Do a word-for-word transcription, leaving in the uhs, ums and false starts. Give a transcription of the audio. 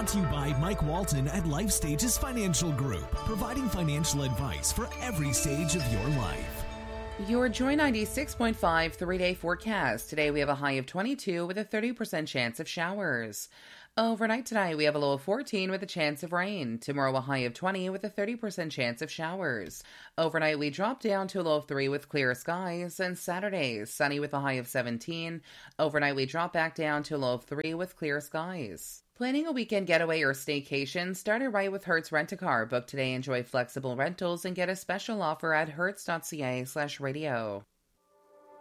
brought to you by Mike Walton at Life Stages Financial Group, providing financial advice for every stage of your life. Your Joy ninety-six point five three-day forecast. Today we have a high of twenty-two with a thirty percent chance of showers. Overnight tonight, we have a low of fourteen with a chance of rain. Tomorrow, a high of twenty with a thirty percent chance of showers. Overnight, we drop down to a low of three with clear skies. And Saturday, sunny with a high of seventeen. Overnight, we drop back down to a low of three with clear skies. Planning a weekend getaway or staycation? Start it right with Hertz Rent-A-Car. Book today, enjoy flexible rentals, and get a special offer at hertz.ca slash radio.